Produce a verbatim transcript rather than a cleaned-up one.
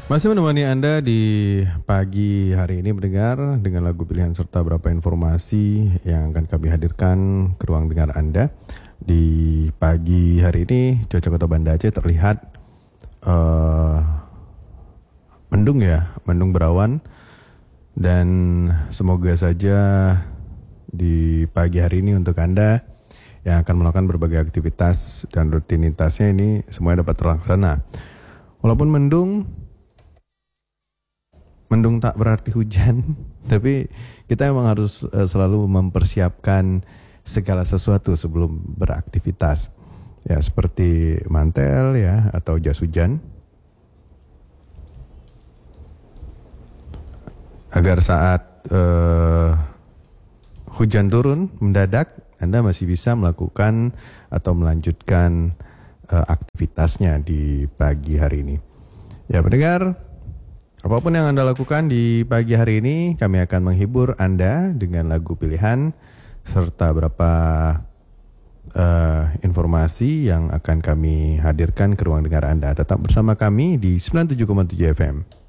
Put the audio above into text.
Masih menemani Anda di pagi hari ini mendengar dengan lagu pilihan serta beberapa informasi yang akan kami hadirkan ke ruang dengar Anda. Di pagi hari ini cuaca Kota Banda Aceh terlihat uh, mendung ya, mendung berawan, dan semoga saja di pagi hari ini untuk Anda yang akan melakukan berbagai aktivitas dan rutinitasnya ini semuanya dapat terlaksana. Walaupun mendung, Mendung tak berarti hujan, tapi kita memang harus uh, selalu mempersiapkan segala sesuatu sebelum beraktivitas. Ya, seperti mantel ya atau jas hujan. Agar saat uh, hujan turun mendadak, Anda masih bisa melakukan atau melanjutkan uh, aktivitasnya di pagi hari ini. Ya, pendengar, apapun yang Anda lakukan di pagi hari ini, kami akan menghibur Anda dengan lagu pilihan serta beberapa uh, informasi yang akan kami hadirkan ke ruang dengar Anda. Tetap bersama kami di sembilan puluh tujuh koma tujuh F M.